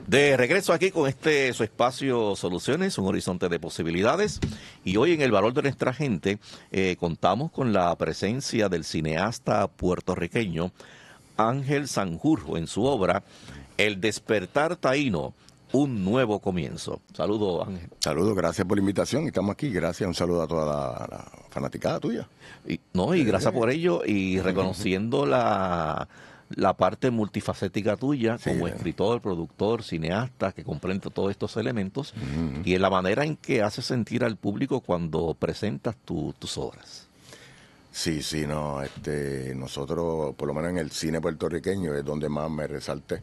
De regreso aquí con su espacio Soluciones, un horizonte de posibilidades. Y hoy en El Valor de Nuestra Gente contamos con la presencia del cineasta puertorriqueño Ángel Sanjurjo en su obra El Despertar Taíno, un nuevo comienzo. Saludos, Ángel. Saludos, gracias por la invitación. Estamos aquí. Gracias, un saludo a toda la fanaticada tuya. Y gracias por ello y reconociendo la parte multifacética tuya como escritor, productor, cineasta, que comprende todos estos elementos y en la manera en que hace sentir al público cuando presentas tus obras. Sí, no, nosotros, por lo menos en el cine puertorriqueño, es donde más me resalté.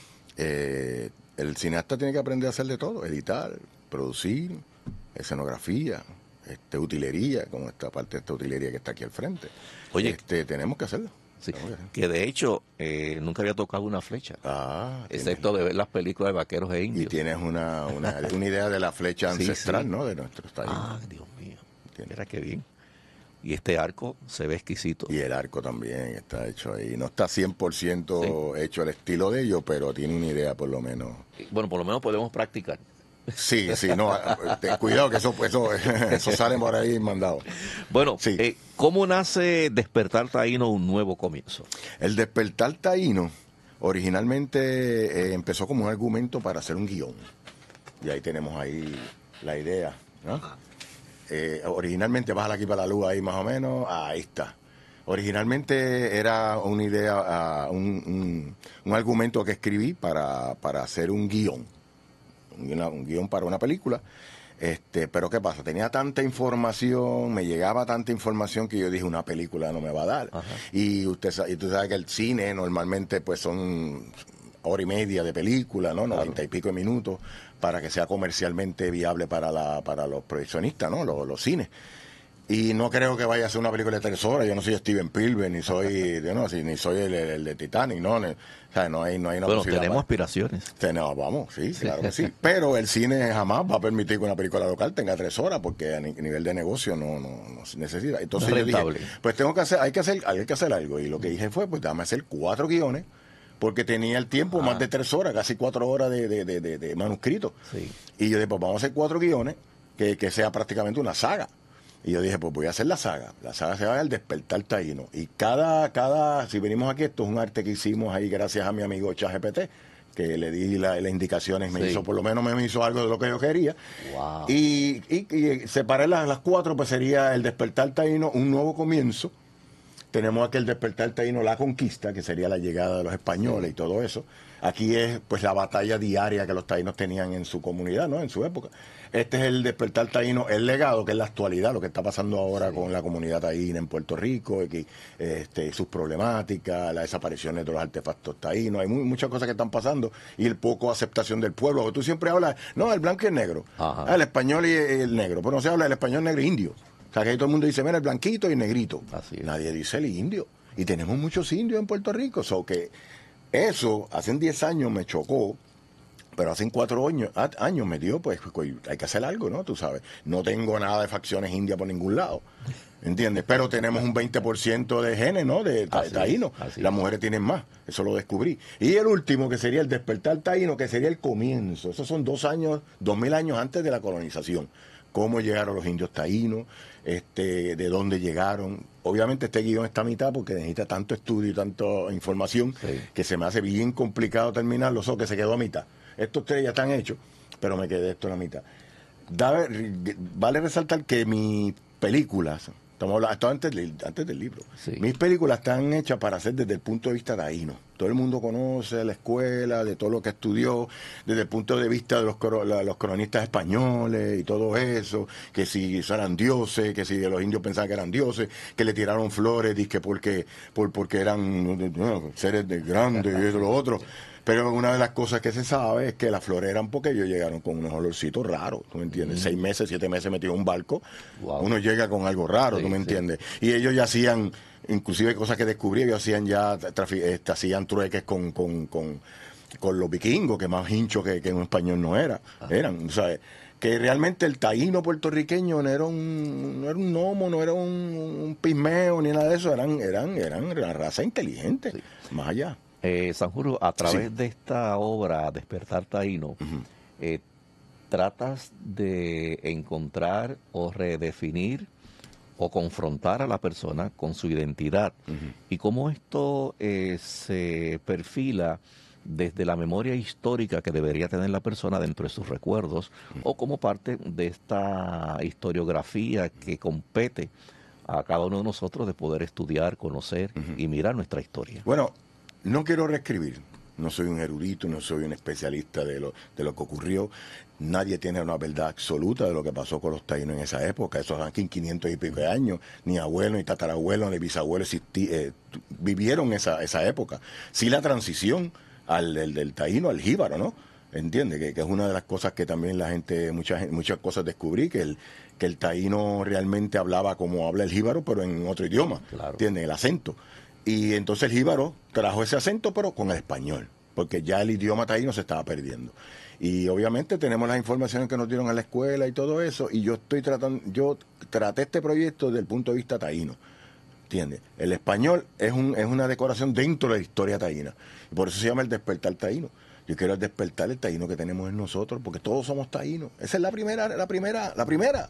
El cineasta tiene que aprender a hacer de todo, editar, producir, escenografía, utilería, como esta parte de esta utilería que está aquí al frente. Oye, tenemos que hacerlo. Sí, que de hecho nunca había tocado una flecha, excepto de ver las películas de vaqueros e indios. Y tienes una idea de la flecha ancestral, sí. ¿No? De nuestros taínos. Dios mío, mira qué bien. Y este arco se ve exquisito. Y el arco también está hecho ahí. No está 100% hecho al estilo de ellos, pero tiene una idea por lo menos. Bueno, por lo menos podemos practicar. Sí, no, cuidado que eso sale por ahí mandado. Bueno, sí. ¿Cómo nace Despertar Taíno, un nuevo comienzo? El Despertar Taíno originalmente empezó como un argumento para hacer un guión. Y ahí tenemos ahí la idea, ¿no? Originalmente, bájala aquí para la luz ahí más o menos, ahí está. Originalmente era una idea, un argumento que escribí para hacer un guión. Un guión para una película, pero ¿qué pasa? Tenía tanta información, me llegaba tanta información que yo dije, una película no me va a dar. Y tú sabes que el cine normalmente pues son hora y media de película, ¿no? 90 y pico de minutos, para que sea comercialmente viable para los proyeccionistas, ¿no? Los cines. Y no creo que vaya a ser una película de 3 horas. Yo no soy Steven Spielberg, ni soy ni soy el de Titanic, ¿no? O sea, no hay una posibilidad. Bueno, tenemos aspiraciones. Vamos, sí, claro que sí. Pero el cine jamás va a permitir que una película local tenga 3 horas, porque a nivel de negocio no se necesita. Entonces yo dije, pues hay que hacer algo. Y lo que dije fue, pues déjame hacer 4 guiones, porque tenía el tiempo más de 3 horas, casi 4 horas de manuscrito. Sí. Y yo dije, pues vamos a hacer 4 guiones, que sea prácticamente una saga. Y yo dije, pues voy a hacer la saga. La saga se llama El Despertar Taíno. Y si venimos aquí, esto es un arte que hicimos ahí gracias a mi amigo ChatGPT, que le di las indicaciones, por lo menos me hizo algo de lo que yo quería. Wow. Y separé las 4, pues sería El Despertar Taíno, un nuevo comienzo. Tenemos aquí El Despertar Taíno, la conquista, que sería la llegada de los españoles y todo eso. Aquí es pues la batalla diaria que los taínos tenían en su comunidad, ¿no? En su época. Este es El Despertar Taíno, el legado, que es la actualidad, lo que está pasando ahora con la comunidad taína en Puerto Rico, sus problemáticas, las desapariciones de los artefactos taínos. Hay muchas cosas que están pasando y el poco aceptación del pueblo. Porque tú siempre hablas, no, el blanco y el negro, el español y el negro, pero no se habla del español, negro e indio. O sea, que ahí todo el mundo dice, mira, el blanquito y el negrito. Nadie dice el indio. Y tenemos muchos indios en Puerto Rico. Que eso, hace 10 años me chocó, pero hace 4 años me dio, pues hay que hacer algo, ¿no? Tú sabes. No tengo nada de facciones indias por ningún lado. ¿Entiendes? Pero tenemos un 20% de genes, ¿no? De taínos. Las mujeres tienen más. Eso lo descubrí. Y el último, que sería El Despertar Taíno, que sería el comienzo. Esos son 2000 años antes de la colonización. Cómo llegaron los indios taínos, de dónde llegaron. Obviamente este guión está a mitad porque necesita tanto estudio y tanta información que se me hace bien complicado terminarlo, solo que se quedó a mitad. Estos 3 ya están hechos, pero me quedé esto a la mitad. Vale resaltar que mis películas, estamos hablando antes del libro, mis películas están hechas para ser desde el punto de vista taíno. Todo el mundo conoce la escuela, de todo lo que estudió, desde el punto de vista de los cronistas españoles y todo eso, que si eran dioses, que si los indios pensaban que eran dioses, que le tiraron flores, porque eran seres grandes y eso, lo otro. Pero una de las cosas que se sabe es que las flores eran porque ellos llegaron con unos olorcitos raros, ¿tú me entiendes? 6 meses, 7 meses metido en un barco, uno llega con algo raro, ¿tú me entiendes? Y ellos ya hacían, inclusive cosas que descubrí, ellos hacían trueques con los vikingos, que más hinchos que en español no eran, o sea, que realmente el taíno puertorriqueño no era un gnomo, no era un pigmeo, ni nada de eso, eran raza inteligente, más allá. Sanjurjo, a través de esta obra, Despertar Taíno, tratas de encontrar o redefinir o confrontar a la persona con su identidad y cómo esto se perfila desde la memoria histórica que debería tener la persona dentro de sus recuerdos o como parte de esta historiografía que compete a cada uno de nosotros de poder estudiar, conocer y mirar nuestra historia. Bueno, no quiero reescribir, no soy un erudito, no soy un especialista de lo que ocurrió. Nadie tiene una verdad absoluta de lo que pasó con los taínos en esa época. Esos aquí 500 y pico de años, ni abuelos, ni tatarabuelos, ni bisabuelos vivieron esa época. Sí, la transición del taíno al jíbaro, ¿no? ¿Entiendes? Que es una de las cosas que también la gente, muchas cosas descubrí, que el taíno realmente hablaba como habla el jíbaro, pero en otro idioma, claro. ¿Entiendes? El acento. Y entonces el jíbaro trajo ese acento, pero con el español, porque ya el idioma taíno se estaba perdiendo. Y obviamente tenemos las informaciones que nos dieron en la escuela y todo eso, y yo traté este proyecto desde el punto de vista taíno, ¿entiendes? El español es una decoración dentro de la historia taína, y por eso se llama el despertar taíno. Yo quiero despertar el taíno que tenemos en nosotros, porque todos somos taínos. Esa es la primera,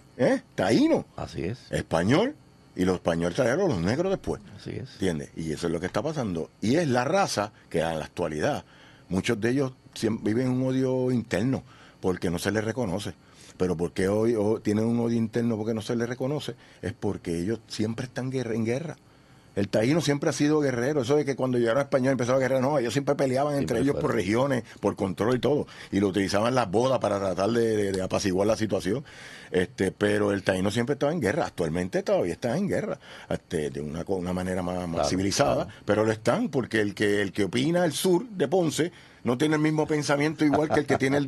taíno. Así es. Español. Y los españoles trajeron los negros después. Así es. ¿Entiendes? Y eso es lo que está pasando. Y es la raza que en la actualidad, muchos de ellos viven un odio interno porque no se les reconoce. Pero porque hoy tienen un odio interno porque no se les reconoce, es porque ellos siempre están en guerra. El taíno siempre ha sido guerrero. Eso de que cuando llegaron a España empezaron a guerrear, no, ellos siempre peleaban entre ellos por regiones, por control y todo. Y lo utilizaban en las bodas para tratar de apaciguar la situación. Pero el taíno siempre estaba en guerra. Actualmente todavía está en guerra. De una manera más claro, civilizada. Claro. Pero lo están porque el que opina el sur de Ponce no tiene el mismo pensamiento igual que el que tiene el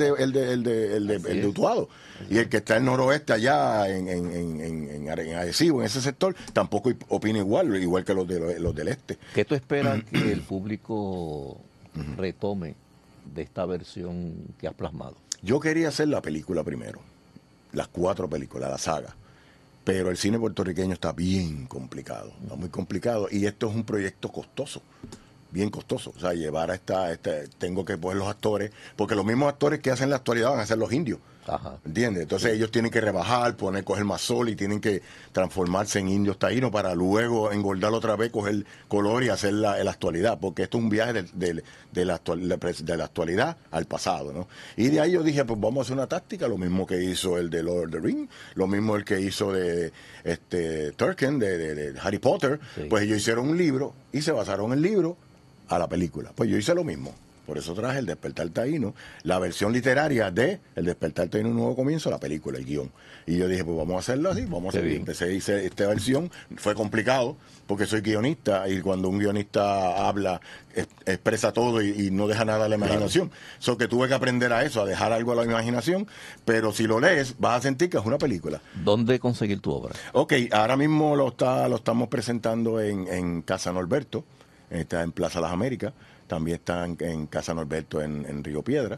de Utuado. Y el que está en el noroeste allá en Arecibo, en ese sector, tampoco opina igual que los del este. ¿Qué tú esperas que el público retome de esta versión que has plasmado? Yo quería hacer la película primero, las 4 películas, la saga. Pero el cine puertorriqueño está bien complicado, está muy complicado, y esto es un proyecto costoso. Bien costoso, o sea, llevar tengo que poner los actores, porque los mismos actores que hacen la actualidad van a ser los indios. Ajá. ¿Entiendes? Entonces ellos tienen que rebajar, coger más sol y tienen que transformarse en indios taínos para luego engordar otra vez, coger color y hacer la actualidad, porque esto es un viaje de la actualidad al pasado, ¿no? Y de ahí yo dije, pues vamos a hacer una táctica, lo mismo que hizo el de Lord of the Rings, lo mismo el que hizo de Tolkien, de Harry Potter, sí. Pues ellos hicieron un libro y se basaron en el libro a la película. Pues yo hice lo mismo. Por eso traje El Despertar Taíno, la versión literaria de El Despertar Taíno, un nuevo comienzo, la película, el guión. Y yo dije, pues vamos a hacerlo así, vamos a hacer. Empecé a hacer esta versión, fue complicado, porque soy guionista, y cuando un guionista habla, expresa todo y no deja nada a la imaginación. So que tuve que aprender a eso, a dejar algo a la imaginación, pero si lo lees, vas a sentir que es una película. ¿Dónde conseguir tu obra? Ok, ahora mismo lo estamos presentando en Casa Norberto, está en Plaza Las Américas. También está en Casa Norberto en Río Piedra.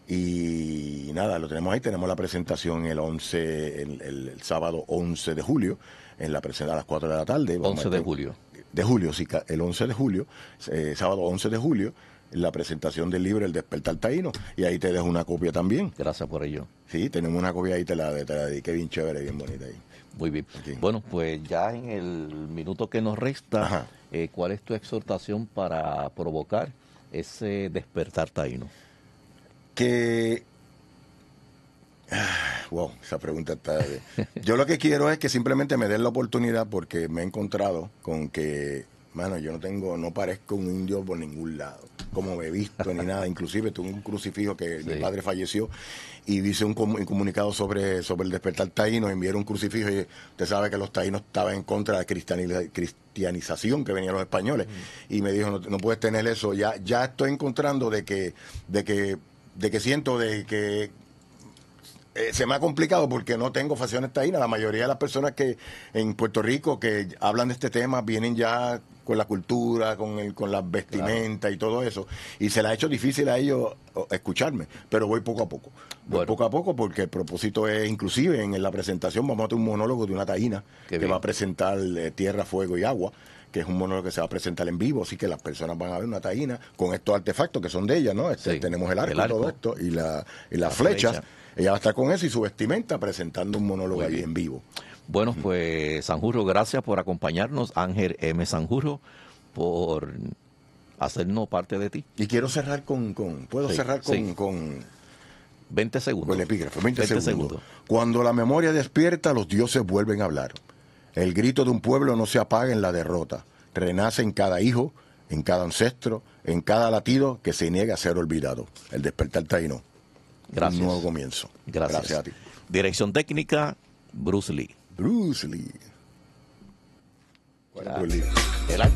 Y nada, lo tenemos ahí. Tenemos la presentación el sábado 11 de julio, a las 4 de la tarde. 11 de julio. De julio, sí, el 11 de julio, sábado 11 de julio, la presentación del libro El Despertar Taíno. Y ahí te dejo una copia también. Gracias por ello. Sí, tenemos una copia ahí, te la dediqué bien chévere, bien bonita ahí. Muy bien. Okay. Bueno, pues ya en el minuto que nos resta, ¿cuál es tu exhortación para provocar ese despertar taíno? Wow, esa pregunta está... Yo lo que quiero es que simplemente me den la oportunidad, porque me he encontrado con que, mano, yo no parezco un indio por ningún lado, como me he visto ni nada. Inclusive tuve un crucifijo que mi padre falleció, y hice un comunicado sobre el despertar taíno, enviaron un crucifijo, y usted sabe que los taínos estaban en contra de la cristianización que venían los españoles, y me dijo, no puedes tener eso. Ya estoy encontrando de que siento de que se me ha complicado porque no tengo facciones taínas. La mayoría de las personas que en Puerto Rico que hablan de este tema vienen ya con la cultura, con las vestimentas, claro, y todo eso, y se les ha hecho difícil a ellos escucharme, pero voy poco a poco. Bueno. Poco a poco, porque el propósito es, inclusive en la presentación vamos a tener un monólogo de una taína que va a presentar Tierra, Fuego y Agua, que es un monólogo que se va a presentar en vivo, así que las personas van a ver una taína con estos artefactos que son de ella, ¿no? Sí. Tenemos el arco y todo esto, y las flechas. Ella va a estar con eso y su vestimenta presentando un monólogo ahí en vivo. Bueno, pues Sanjurjo, gracias por acompañarnos. Ángel M. Sanjurjo, por hacernos parte de ti. Y quiero cerrar ¿puedo cerrar con 20 segundos. Con el epígrafe, 20 segundos. Cuando la memoria despierta, los dioses vuelven a hablar. El grito de un pueblo no se apaga en la derrota. Renace en cada hijo, en cada ancestro, en cada latido que se niega a ser olvidado. El despertar taíno. Gracias. Un nuevo comienzo. Gracias A ti. Dirección técnica, Bruce Lee. Bruce Lee. ¿Cuál es Bruce Lee? El